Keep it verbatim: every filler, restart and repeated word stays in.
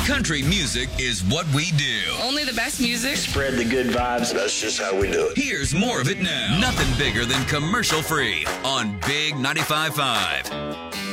Country music is what we do. Only the best music. Spread the good vibes. That's just how we do it. Here's more of it now. Nothing bigger than commercial free on Big ninety-five point five.